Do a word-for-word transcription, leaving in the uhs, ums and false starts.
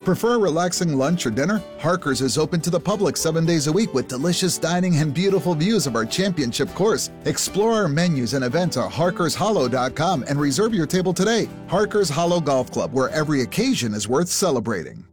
Prefer a relaxing lunch or dinner? Harker's is open to the public seven days a week with delicious dining and beautiful views of our championship course. Explore our menus and events at harkers hollow dot com and reserve your table today. Harker's Hollow Golf Club, where every occasion is worth celebrating.